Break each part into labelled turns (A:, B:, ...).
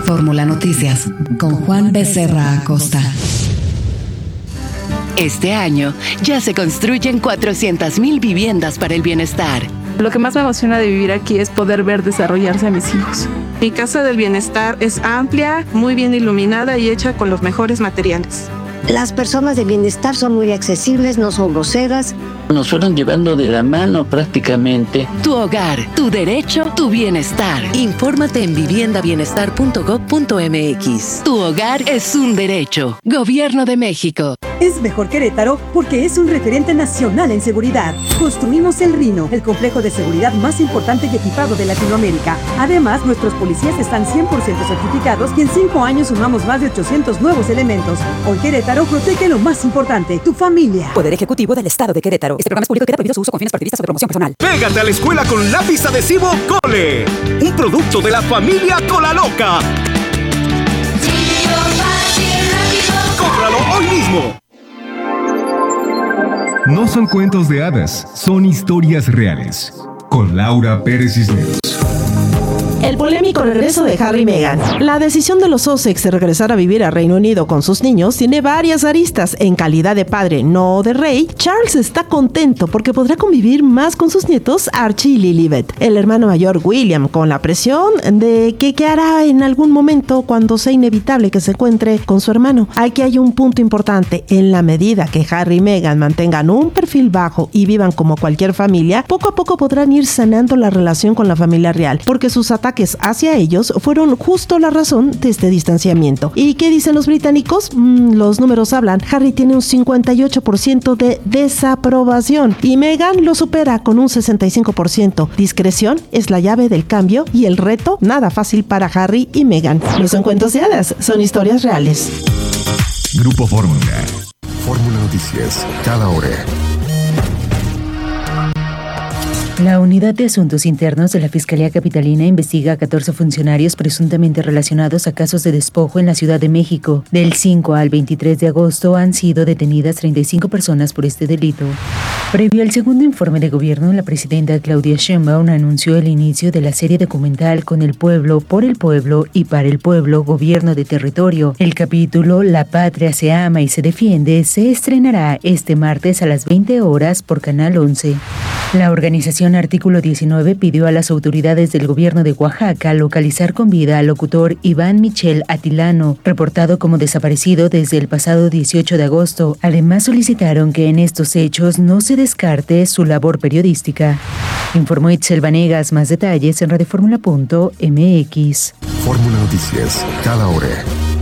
A: Fórmula Noticias con Juan Becerra Acosta.
B: Este año ya se construyen 400,000 viviendas para el bienestar.
C: Lo que más me emociona de vivir aquí es poder ver desarrollarse a mis hijos. Mi casa del bienestar es amplia, muy bien iluminada y hecha con los mejores materiales.
D: Las personas de bienestar son muy accesibles, no son groseras.
E: Nos fueron llevando de la mano prácticamente.
B: Tu hogar, tu derecho, tu bienestar. Infórmate en viviendabienestar.gov.mx. Tu hogar es un derecho. Gobierno de México.
F: Es mejor Querétaro porque es un referente nacional en seguridad. Construimos el Rino, el complejo de seguridad más importante y equipado de Latinoamérica. Además, nuestros policías están 100% certificados y en 5 años sumamos más de 800 nuevos elementos. Hoy Querétaro protege lo más importante, tu familia.
G: Poder Ejecutivo del Estado de Querétaro. Este programa es público y queda prohibido su uso con fines partidistas o de promoción personal.
H: Pégate a la escuela con lápiz adhesivo Cole, un producto de la familia Cola Loca. ¡Cómpralo hoy mismo!
I: No son cuentos de hadas, son historias reales. Con Laura Pérez Cisneros.
J: El polémico regreso de Harry y Meghan. La decisión de los Sussex de regresar a vivir a Reino Unido con sus niños tiene varias aristas. En calidad de padre, no de rey, Charles está contento porque podrá convivir más con sus nietos Archie y Lilibet. El hermano mayor William, con la presión de que qué hará en algún momento cuando sea inevitable que se encuentre con su hermano. Aquí hay un punto importante. En la medida que Harry y Meghan mantengan un perfil bajo y vivan como cualquier familia, poco a poco podrán ir sanando la relación con la familia real, porque sus ataques hacia ellos fueron justo la razón de este distanciamiento. ¿Y qué dicen los británicos? Los números hablan. Harry tiene un 58% de desaprobación y Meghan lo supera con un 65%. Discreción es la llave del cambio y el reto nada fácil para Harry y Meghan. No son cuentos de hadas, son historias reales.
I: Grupo Fórmula. Fórmula Noticias, cada hora.
K: La Unidad de Asuntos Internos de la Fiscalía Capitalina investiga a 14 funcionarios presuntamente relacionados a casos de despojo en la Ciudad de México. Del 5 al 23 de agosto han sido detenidas 35 personas por este delito. Previo al segundo informe de gobierno, la presidenta Claudia Sheinbaum anunció el inicio de la serie documental Con el pueblo, por el pueblo y para el pueblo, gobierno de territorio. El capítulo La patria se ama y se defiende se estrenará este martes a las 20 horas por Canal 11. La organización Artículo 19 pidió a las autoridades del gobierno de Oaxaca localizar con vida al locutor Iván Michel Atilano, reportado como desaparecido desde el pasado 18 de agosto. Además, solicitaron que en estos hechos no se descarte su labor periodística. Informó Itzel Vanegas. Más detalles en radioformula.mx.
I: Fórmula Noticias, cada hora.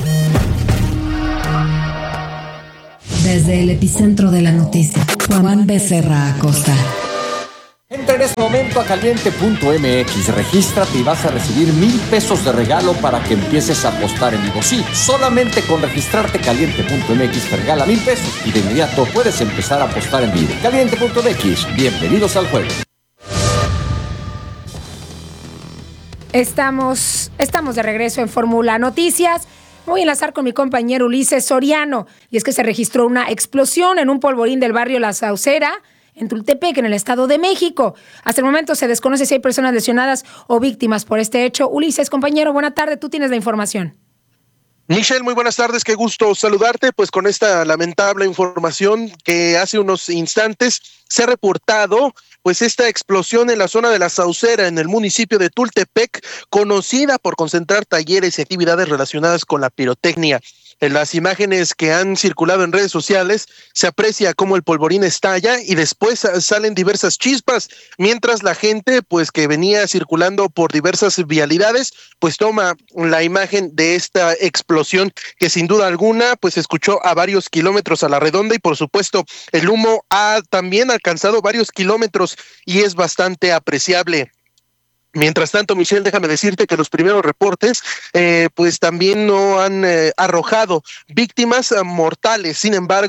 A: Desde el epicentro de la noticia, Juan Becerra Acosta.
L: Entra en este momento a caliente.mx, regístrate y vas a recibir 1,000 pesos de regalo para que empieces a apostar en vivo. Sí, solamente con registrarte caliente.mx te regala 1,000 pesos y de inmediato puedes empezar a apostar en vivo. Caliente.mx, bienvenidos al juego.
M: Estamos de regreso en Fórmula Noticias. Voy a enlazar con mi compañero Ulises Soriano. Y es que se registró una explosión en un polvorín del barrio La Saucera, en Tultepec, en el Estado de México. Hasta el momento se desconoce si hay personas lesionadas o víctimas por este hecho. Ulises, compañero, buena tarde, tú tienes la información.
N: Michelle, muy buenas tardes, qué gusto saludarte, pues con esta lamentable información que hace unos instantes se ha reportado, pues esta explosión en la zona de La Saucera, en el municipio de Tultepec, conocida por concentrar talleres y actividades relacionadas con la pirotecnia. En las imágenes que han circulado en redes sociales se aprecia cómo el polvorín estalla y después salen diversas chispas, mientras la gente pues que venía circulando por diversas vialidades pues toma la imagen de esta explosión que sin duda alguna pues escuchó a varios kilómetros a la redonda y por supuesto el humo ha también alcanzado varios kilómetros y es bastante apreciable. Mientras tanto, Michelle, déjame decirte que los primeros reportes pues también no han arrojado víctimas mortales. Sin embargo,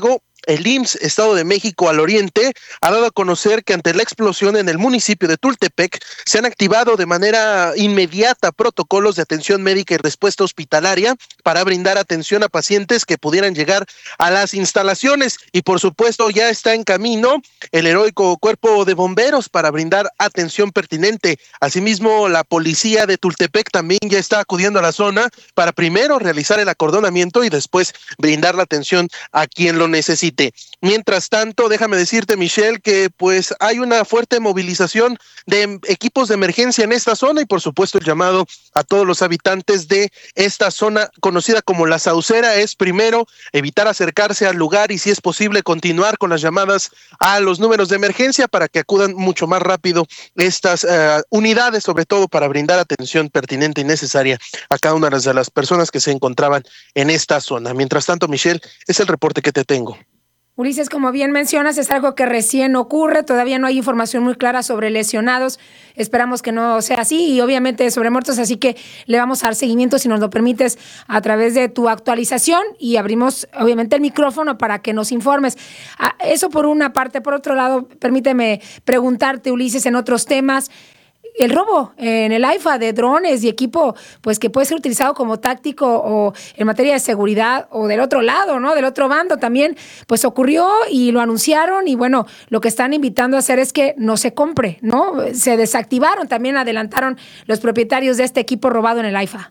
N: el IMSS Estado de México al Oriente ha dado a conocer que ante la explosión en el municipio de Tultepec se han activado de manera inmediata protocolos de atención médica y respuesta hospitalaria para brindar atención a pacientes que pudieran llegar a las instalaciones, y por supuesto ya está en camino el heroico cuerpo de bomberos para brindar atención pertinente. Asimismo, la policía de Tultepec también ya está acudiendo a la zona para primero realizar el acordonamiento y después brindar la atención a quien lo necesite. Mientras tanto, déjame decirte, Michelle, que pues hay una fuerte movilización de equipos de emergencia en esta zona y por supuesto el llamado a todos los habitantes de esta zona conocida como La Saucera es primero evitar acercarse al lugar y si es posible continuar con las llamadas a los números de emergencia para que acudan mucho más rápido estas unidades, sobre todo para brindar atención pertinente y necesaria a cada una de las personas que se encontraban en esta zona. Mientras tanto, Michelle, es el reporte que te tengo.
M: Ulises, como bien mencionas, es algo que recién ocurre, todavía no hay información muy clara sobre lesionados, esperamos que no sea así y obviamente sobre muertos, así que le vamos a dar seguimiento, si nos lo permites, a través de tu actualización y abrimos obviamente el micrófono para que nos informes. Eso por una parte. Por otro lado, permíteme preguntarte, Ulises, en otros temas, el robo en el AIFA de drones y equipo, pues que puede ser utilizado como táctico o en materia de seguridad o del otro lado, ¿no? Del otro bando también, pues ocurrió y lo anunciaron y bueno, lo que están invitando a hacer es que no se compre, ¿no? Se desactivaron, también adelantaron los propietarios de este equipo robado en el AIFA.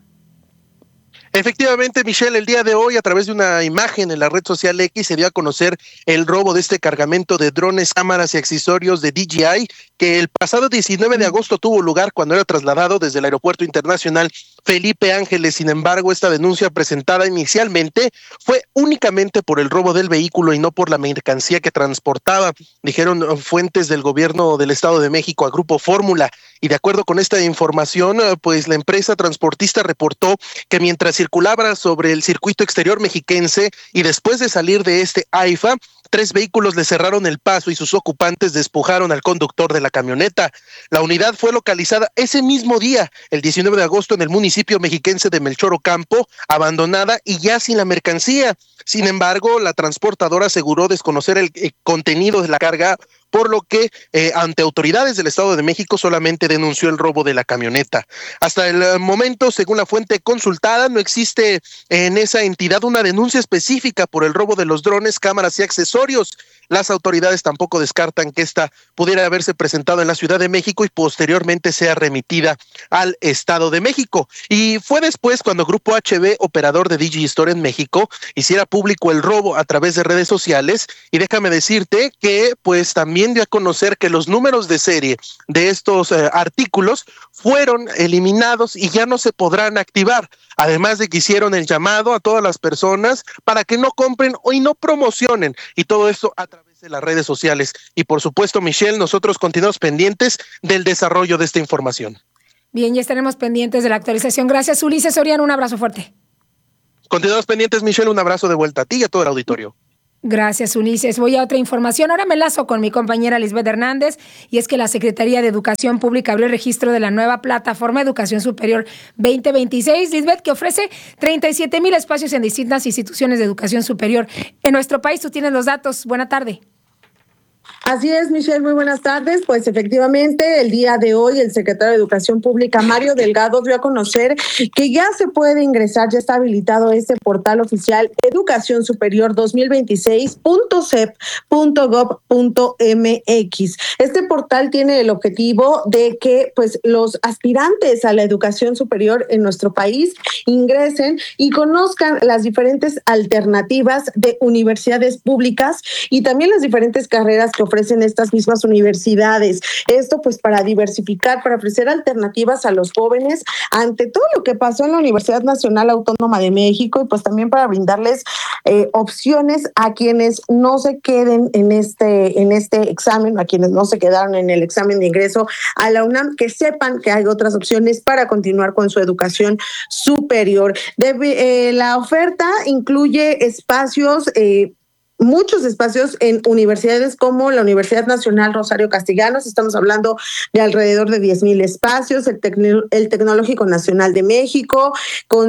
N: Efectivamente, Michelle, el día de hoy, a través de una imagen en la red social X, se dio a conocer el robo de este cargamento de drones, cámaras y accesorios de DJI, que el pasado 19 de agosto tuvo lugar cuando era trasladado desde el Aeropuerto Internacional Felipe Ángeles. Sin embargo, esta denuncia presentada inicialmente fue únicamente por el robo del vehículo y no por la mercancía que transportaba, dijeron fuentes del gobierno del Estado de México a Grupo Fórmula. Y de acuerdo con esta información, pues la empresa transportista reportó que mientras circulaba sobre el circuito exterior mexiquense y después de salir de este AIFA, 3 vehículos le cerraron el paso y sus ocupantes despojaron al conductor de la camioneta. La unidad fue localizada ese mismo día, el 19 de agosto, en el municipio mexiquense de Melchor Ocampo, abandonada y ya sin la mercancía. Sin embargo, la transportadora aseguró desconocer el contenido de la carga, por lo que ante autoridades del Estado de México solamente denunció el robo de la camioneta. Hasta el momento, según la fuente consultada, no existe en esa entidad una denuncia específica por el robo de los drones, cámaras y accesorios. Las autoridades tampoco descartan que esta pudiera haberse presentado en la Ciudad de México y posteriormente sea remitida al Estado de México. Y fue después cuando Grupo HB, operador de Digistore en México, hiciera público el robo a través de redes sociales. Y déjame decirte que pues también dio a conocer que los números de serie de estos artículos fueron eliminados y ya no se podrán activar. Además de que hicieron el llamado a todas las personas para que no compren y no promocionen, y todo esto a través de las redes sociales. Y por supuesto, Michelle, nosotros continuamos pendientes del desarrollo de esta información.
M: Bien, ya estaremos pendientes de la actualización. Gracias, Ulises Soriano, un abrazo fuerte.
N: Continuamos pendientes, Michelle, un abrazo de vuelta a ti y a todo el auditorio.
M: Gracias, Ulises. Voy a otra información. Ahora me enlazo con mi compañera Lisbeth Hernández, y es que la Secretaría de Educación Pública abrió el registro de la nueva plataforma Educación Superior 2026, Lisbeth, que ofrece 37,000 espacios en distintas instituciones de educación superior en nuestro país. Tú tienes los datos. Buena tarde.
O: Así es, Michelle, muy buenas tardes. Pues efectivamente, el día de hoy el secretario de Educación Pública, Mario Delgado, dio a conocer que ya se puede ingresar, ya está habilitado este portal oficial Educación Superior 2026.cep.gov.mx. Este portal tiene el objetivo de que pues los aspirantes a la educación superior en nuestro país ingresen y conozcan las diferentes alternativas de universidades públicas y también las diferentes carreras que ofrecen estas mismas universidades. Esto pues para diversificar, para ofrecer alternativas a los jóvenes ante todo lo que pasó en la Universidad Nacional Autónoma de México, y pues también para brindarles opciones a quienes no se queden en este examen, a quienes no se quedaron en el examen de ingreso a la UNAM, que sepan que hay otras opciones para continuar con su educación superior. La oferta incluye espacios muchos espacios en universidades como la Universidad Nacional Rosario Castellanos. Estamos hablando de alrededor de 10,000 espacios, el Tecnológico Nacional de México con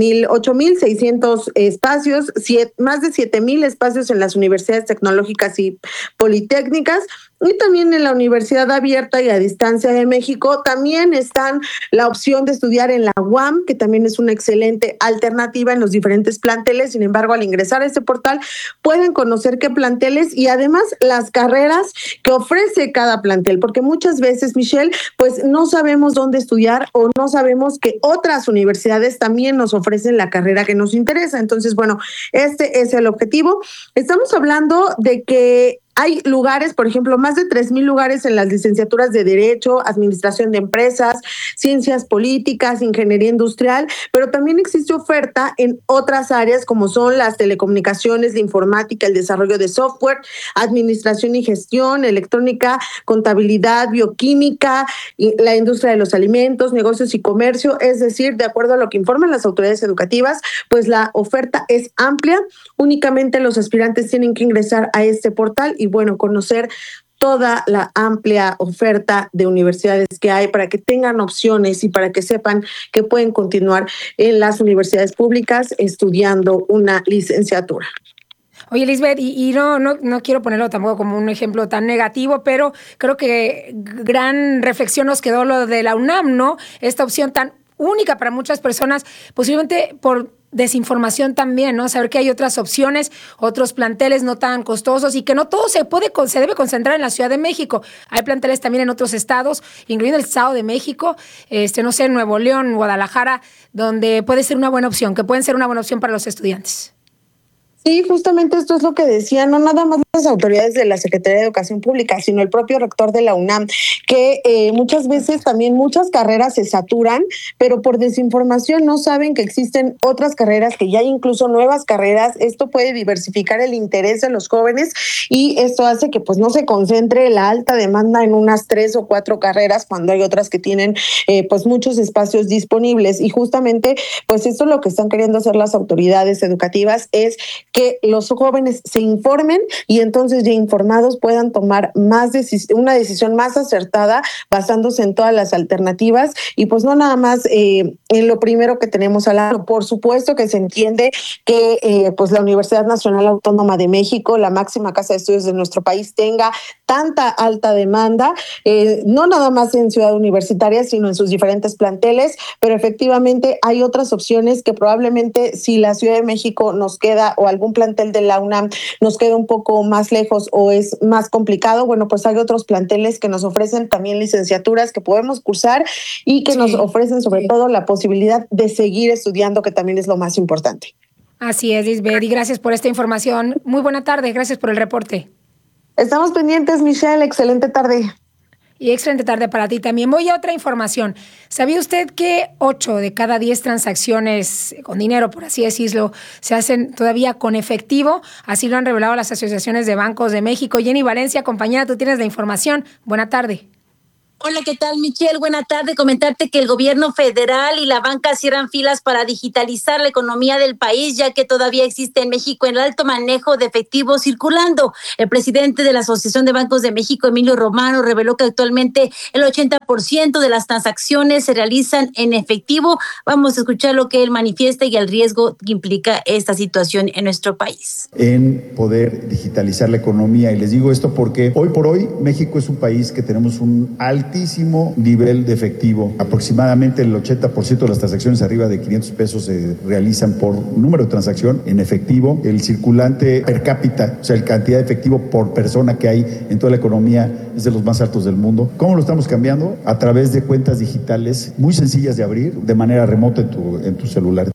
O: 8,600 espacios, más de 7,000 espacios en las universidades tecnológicas y politécnicas. Y también en la Universidad Abierta y a Distancia de México también están la opción de estudiar en la UAM, que también es una excelente alternativa en los diferentes planteles. Sin embargo, al ingresar a este portal pueden conocer qué planteles y además las carreras que ofrece cada plantel, porque muchas veces, Michelle, pues no sabemos dónde estudiar o no sabemos que otras universidades también nos ofrecen la carrera que nos interesa. Entonces, bueno, este es el objetivo. Estamos hablando de que hay lugares, por ejemplo, más de 3,000 lugares en las licenciaturas de Derecho, Administración de Empresas, Ciencias Políticas, Ingeniería Industrial, pero también existe oferta en otras áreas como son las telecomunicaciones, la informática, el desarrollo de software, Administración y Gestión, Electrónica, Contabilidad, Bioquímica, la industria de los alimentos, negocios y comercio. Es decir, de acuerdo a lo que informan las autoridades educativas, pues la oferta es amplia. Únicamente los aspirantes tienen que ingresar a este portal y bueno, conocer toda la amplia oferta de universidades que hay para que tengan opciones y para que sepan que pueden continuar en las universidades públicas estudiando una licenciatura.
M: Oye, Lisbeth, y no quiero ponerlo tampoco como un ejemplo tan negativo, pero creo que gran reflexión nos quedó lo de la UNAM, ¿no? Esta opción tan única para muchas personas, posiblemente por desinformación también, ¿no? Saber que hay otras opciones, otros planteles no tan costosos y que no todo se debe concentrar en la Ciudad de México. Hay planteles también en otros estados, incluyendo el Estado de México, no sé, Nuevo León, Guadalajara, donde puede ser una buena opción, que pueden ser una buena opción para los estudiantes.
O: Sí, justamente esto es lo que decían, no nada más las autoridades de la Secretaría de Educación Pública, sino el propio rector de la UNAM, que muchas veces también muchas carreras se saturan, pero por desinformación no saben que existen otras carreras, que ya hay incluso nuevas carreras. Esto puede diversificar el interés de los jóvenes y esto hace que pues no se concentre la alta demanda en unas 3 o 4 carreras cuando hay otras que tienen pues muchos espacios disponibles. Y justamente pues esto es lo que están queriendo hacer las autoridades educativas, es que los jóvenes se informen y entonces ya informados puedan tomar una decisión más acertada basándose en todas las alternativas y pues no nada más en lo primero que tenemos al lado. Por supuesto que se entiende que pues la Universidad Nacional Autónoma de México, la máxima casa de estudios de nuestro país, tenga tanta alta demanda, no nada más en Ciudad Universitaria, sino en sus diferentes planteles, pero efectivamente hay otras opciones que probablemente si la Ciudad de México nos queda o algún plantel de la UNAM nos queda un poco más lejos o es más complicado, bueno, pues hay otros planteles que nos ofrecen también licenciaturas que podemos cursar y que nos ofrecen sobre todo la posibilidad de seguir estudiando, que también es lo más importante.
M: Así es, Lisbeth, y gracias por esta información. Muy buena tarde, gracias por el reporte.
O: Estamos pendientes, Michelle, excelente tarde.
M: Y excelente tarde para ti también. Voy a otra información. ¿Sabía usted que 8 de cada 10 transacciones con dinero, por así decirlo, se hacen todavía con efectivo? Así lo han revelado las asociaciones de bancos de México. Jenny Valencia, compañera, tú tienes la información. Buena tarde.
P: Hola, ¿qué tal, Michelle? Buena tarde. Comentarte que el gobierno federal y la banca cierran filas para digitalizar la economía del país, ya que todavía existe en México el alto manejo de efectivo circulando. El presidente de la Asociación de Bancos de México, Emilio Romano, reveló que actualmente el 80% de las transacciones se realizan en efectivo. Vamos a escuchar lo que él manifiesta y el riesgo que implica esta situación en nuestro país.
Q: En poder digitalizar la economía. Y les digo esto porque hoy por hoy México es un país que tenemos un altísimo nivel de efectivo. Aproximadamente el 80% de las transacciones arriba de 500 pesos se realizan por número de transacción en efectivo. El circulante per cápita, o sea, la cantidad de efectivo por persona que hay en toda la economía es de los más altos del mundo. ¿Cómo lo estamos cambiando? A través de cuentas digitales muy sencillas de abrir de manera remota en tu celular.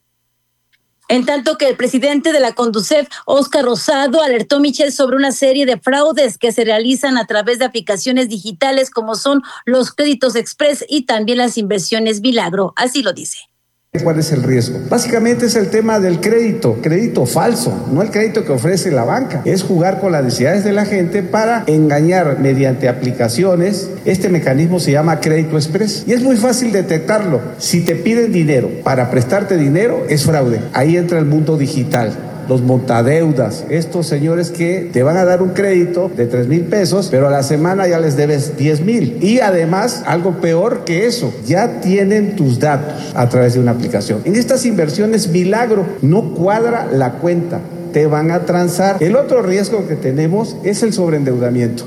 P: En tanto que el presidente de la Conducef, Óscar Rosado, alertó, Michelle, sobre una serie de fraudes que se realizan a través de aplicaciones digitales como son los créditos express y también las inversiones milagro. Así lo dice.
R: ¿Cuál es el riesgo? Básicamente es el tema del crédito falso, no el crédito que ofrece la banca. Es jugar con las necesidades de la gente para engañar mediante aplicaciones. Este mecanismo se llama crédito express y es muy fácil detectarlo. Si te piden dinero para prestarte dinero, es fraude. Ahí entra el mundo digital. los montadeudas, estos señores que te van a dar un crédito de 3,000 pesos, pero a la semana ya les debes 10,000. Y además, algo peor que eso, ya tienen tus datos a través de una aplicación. En estas inversiones, milagro, no cuadra la cuenta, te van a transar. El otro riesgo que tenemos es el sobreendeudamiento.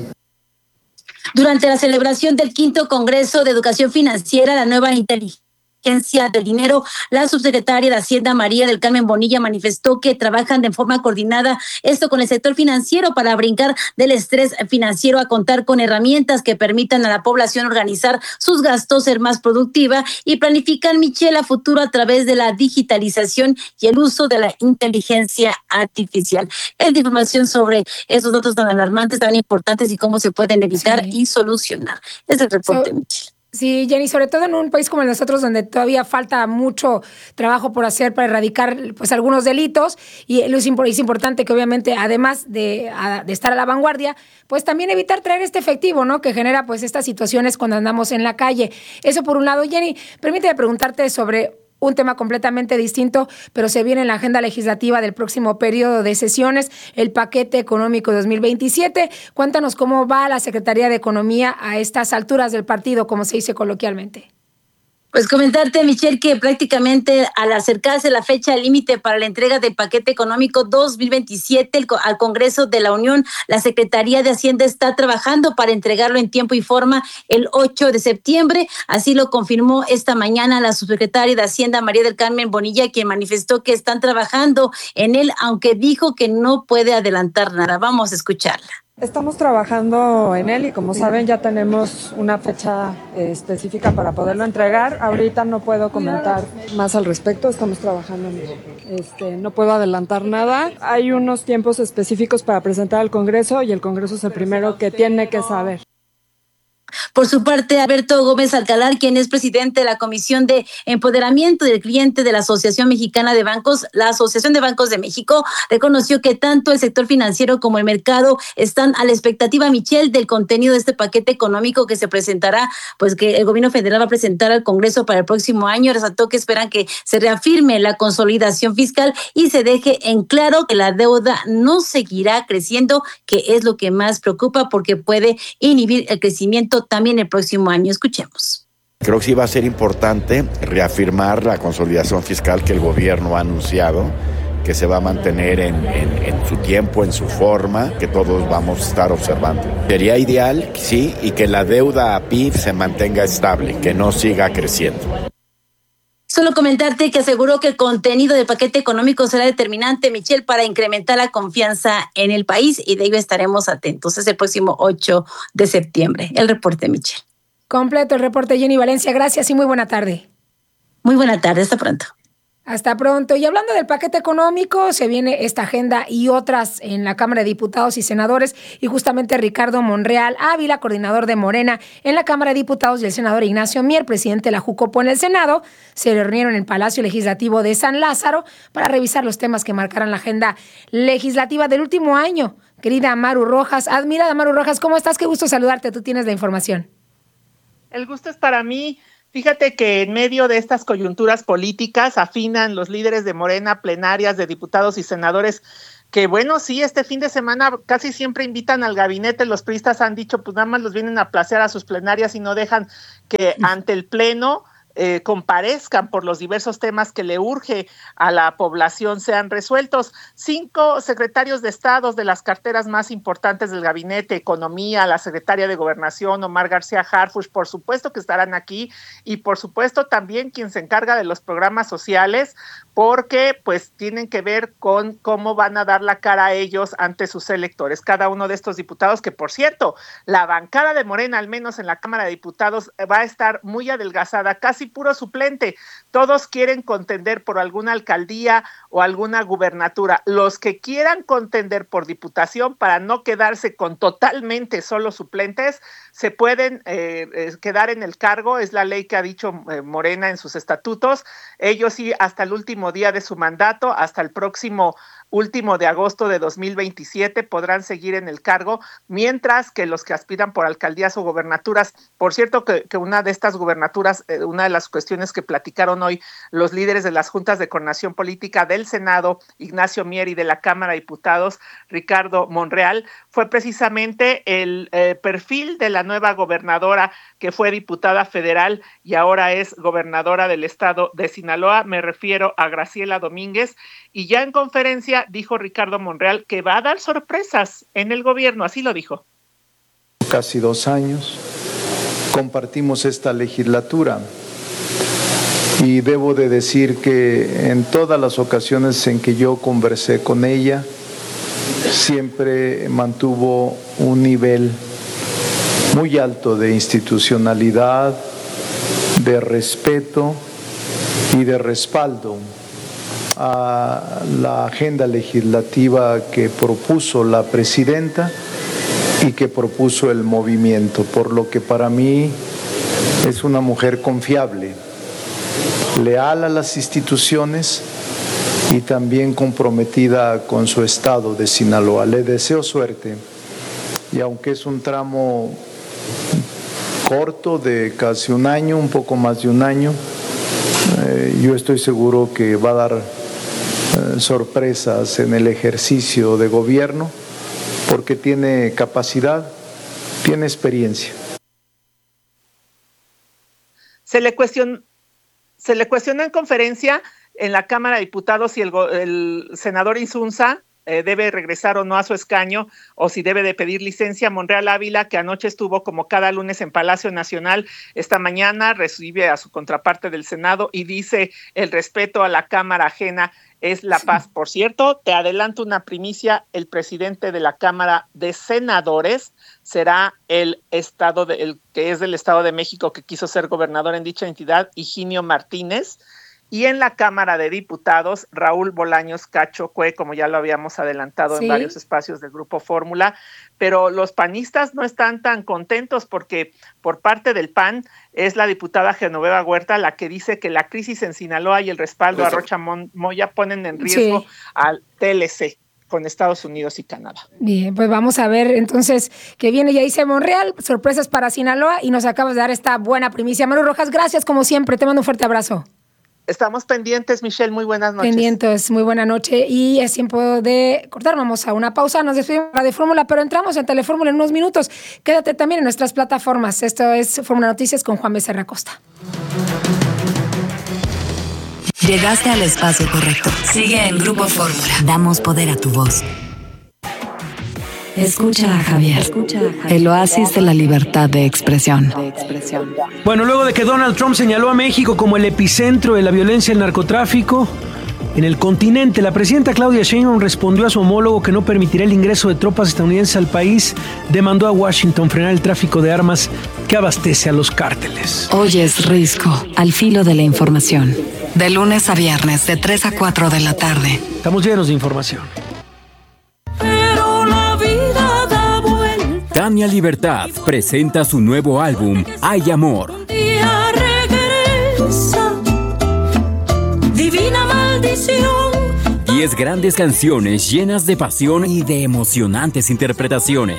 P: Durante la celebración del 5º Congreso de Educación Financiera, la nueva inteligencia del dinero, la subsecretaria de Hacienda María del Carmen Bonilla manifestó que trabajan de forma coordinada esto con el sector financiero para brincar del estrés financiero a contar con herramientas que permitan a la población organizar sus gastos, ser más productiva y planificar, Michelle, a futuro a través de la digitalización y el uso de la inteligencia artificial. Es de información sobre esos datos tan alarmantes, tan importantes y cómo se pueden evitar y solucionar. Es el reporte, Michelle.
M: Sí, Jenny, sobre todo en un país como el de nosotros, donde todavía falta mucho trabajo por hacer para erradicar pues algunos delitos, y es importante que obviamente, además de estar a la vanguardia, pues también evitar traer este efectivo, ¿no?, que genera pues estas situaciones cuando andamos en la calle. Eso por un lado. Jenny, permíteme preguntarte sobre un tema completamente distinto, pero se viene en la agenda legislativa del próximo periodo de sesiones, el paquete económico 2027. Cuéntanos cómo va la Secretaría de Economía a estas alturas del partido, como se dice coloquialmente.
P: Pues comentarte, Michelle, que prácticamente al acercarse la fecha límite para la entrega del paquete económico 2027 al Congreso de la Unión, la Secretaría de Hacienda está trabajando para entregarlo en tiempo y forma el 8 de septiembre. Así lo confirmó esta mañana la subsecretaria de Hacienda, María del Carmen Bonilla, quien manifestó que están trabajando en él, aunque dijo que no puede adelantar nada. Vamos a escucharla.
S: Estamos trabajando en él y, como saben, ya tenemos una fecha específica para poderlo entregar. Ahorita no puedo comentar más al respecto, estamos trabajando en él. No puedo adelantar nada. Hay unos tiempos específicos para presentar al Congreso y el Congreso es el primero que tiene que saber.
P: Por su parte, Alberto Gómez Alcalá, quien es presidente de la Comisión de Empoderamiento del Cliente de la Asociación Mexicana de Bancos, la Asociación de Bancos de México, reconoció que tanto el sector financiero como el mercado están a la expectativa, Michelle, del contenido de este paquete económico que se presentará, pues que el gobierno federal va a presentar al Congreso para el próximo año. Resaltó que esperan que se reafirme la consolidación fiscal y se deje en claro que la deuda no seguirá creciendo, que es lo que más preocupa porque puede inhibir el crecimiento también el próximo año. Escuchemos.
T: Creo que sí va a ser importante reafirmar la consolidación fiscal que el gobierno ha anunciado, que se va a mantener en su tiempo, en su forma, que todos vamos a estar observando. Sería ideal, sí, y que la deuda a PIB se mantenga estable, que no siga creciendo.
P: Solo comentarte que aseguró que el contenido del paquete económico será determinante, Michelle, para incrementar la confianza en el país, y de ello estaremos atentos. Es el próximo 8 de septiembre. El reporte, Michelle.
M: Completo el reporte, Jenny Valencia. Gracias y muy buena tarde.
P: Muy buena tarde. Hasta pronto.
M: Hasta pronto. Y hablando del paquete económico, se viene esta agenda y otras en la Cámara de Diputados y Senadores, y justamente Ricardo Monreal Ávila, coordinador de Morena en la Cámara de Diputados, y el senador Ignacio Mier, presidente de la Jucopo en el Senado, se reunieron en el Palacio Legislativo de San Lázaro para revisar los temas que marcarán la agenda legislativa del último año. Querida Maru Rojas, admirada Maru Rojas, ¿cómo estás? Qué gusto saludarte, tú tienes la información.
U: El gusto es para mí. Fíjate que en medio de estas coyunturas políticas afinan los líderes de Morena plenarias de diputados y senadores que, bueno, sí, este fin de semana casi siempre invitan al gabinete. Los priistas han dicho, pues nada más los vienen a placear a sus plenarias y no dejan que ante el Pleno comparezcan por los diversos temas que le urge a la población sean resueltos. 5 secretarios de Estado de las carteras más importantes del gabinete, Economía, la secretaria de Gobernación, Omar García Harfuch, por supuesto que estarán aquí, y por supuesto también quien se encarga de los programas sociales, porque pues tienen que ver con cómo van a dar la cara a ellos ante sus electores. Cada uno de estos diputados, que por cierto, la bancada de Morena, al menos en la Cámara de Diputados, va a estar muy adelgazada, casi puro suplente. Todos quieren contender por alguna alcaldía o alguna gubernatura. Los que quieran contender por diputación, para no quedarse con totalmente solo suplentes, se pueden quedar en el cargo. Es la ley que ha dicho Morena en sus estatutos. Ellos sí, hasta el último día de su mandato, hasta el próximo último de agosto de 2027, podrán seguir en el cargo, mientras que los que aspiran por alcaldías o gobernaturas, por cierto que una de estas gubernaturas, una de las cuestiones que platicaron hoy los líderes de las juntas de coordinación política del Senado, Ignacio Mier, y de la Cámara de Diputados, Ricardo Monreal, fue precisamente el perfil de la nueva gobernadora que fue diputada federal y ahora es gobernadora del estado de Sinaloa. Me refiero a Graciela Domínguez, y ya en conferencia dijo Ricardo Monreal que va a dar sorpresas en el gobierno, así lo dijo.
C: Casi 2 años compartimos esta legislatura y debo de decir que en todas las ocasiones en que yo conversé con ella siempre mantuvo un nivel muy alto de institucionalidad, de respeto y de respaldo a la agenda legislativa que propuso la presidenta y que propuso el movimiento, por lo que para mí es una mujer confiable, leal a las instituciones y también comprometida con su estado de Sinaloa. Le deseo suerte, y aunque es un tramo corto de casi un año, un poco más de un año, yo estoy seguro que va a dar sorpresas en el ejercicio de gobierno, porque tiene capacidad, tiene experiencia.
U: Se le cuestionó en conferencia en la Cámara de Diputados si el senador Insunza debe regresar o no a su escaño, o si debe de pedir licencia. Monreal Ávila, que anoche estuvo como cada lunes en Palacio Nacional, esta mañana recibe a su contraparte del Senado y dice: el respeto a la Cámara ajena es la paz. Por cierto, te adelanto una primicia: el presidente de la Cámara de Senadores será el que es del Estado de México, que quiso ser gobernador en dicha entidad, Higinio Martínez. Y en la Cámara de Diputados, Raúl Bolaños Cacho Cue, como ya lo habíamos adelantado en varios espacios del Grupo Fórmula, pero los panistas no están tan contentos porque por parte del PAN es la diputada Genoveva Huerta la que dice que la crisis en Sinaloa y el respaldo a Rocha Moya ponen en riesgo al TLC con Estados Unidos y Canadá.
M: Bien, pues vamos a ver entonces qué viene. Ya dice Monreal, sorpresas para Sinaloa, y nos acabas de dar esta buena primicia. Maru Rojas, gracias como siempre, te mando un fuerte abrazo.
U: Estamos pendientes, Michelle, muy buenas noches.
M: Pendientes, muy buena noche, y es tiempo de cortar, vamos a una pausa, nos despedimos de Fórmula, pero entramos en Telefórmula en unos minutos. Quédate también en nuestras plataformas. Esto es Fórmula Noticias con Juan Becerra Costa.
A: Llegaste al espacio correcto. Sigue en Grupo Fórmula. Damos poder a tu voz. Escucha a Javier. El oasis de la libertad de expresión.
V: Bueno, luego de que Donald Trump señaló a México como el epicentro de la violencia y el narcotráfico en el continente, la presidenta Claudia Sheinbaum respondió a su homólogo que no permitirá el ingreso de tropas estadounidenses al país. Demandó a Washington frenar el tráfico de armas que abastece a los cárteles.
A: Hoy es Risco, al filo de la información. De lunes a viernes, de 3 a 4 de la tarde.
V: Estamos llenos de información.
W: Tania Libertad presenta su nuevo álbum, Hay Amor.
X: Divina maldición.
W: 10 grandes canciones llenas de pasión y de emocionantes interpretaciones.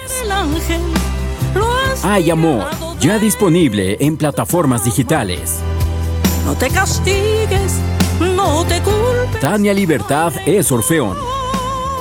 W: Hay Amor, ya disponible en plataformas digitales.
X: No te castigues, no te culpes.
W: Tania Libertad es Orfeón.